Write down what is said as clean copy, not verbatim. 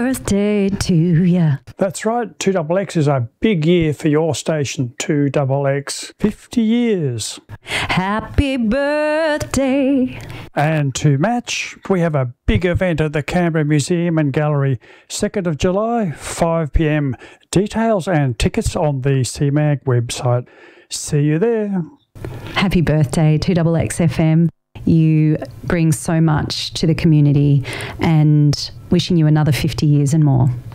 birthday to ya. That's right, 2XX is a big year for your station, 2XX. 50 years. Happy birthday. And to match, we have a big event at the Canberra Museum and Gallery, 2nd of July, 5 p.m. Details and tickets on the CMAG website. See you there. Happy birthday, 2XX FM. You bring so much to the community, and wishing you another 50 years and more.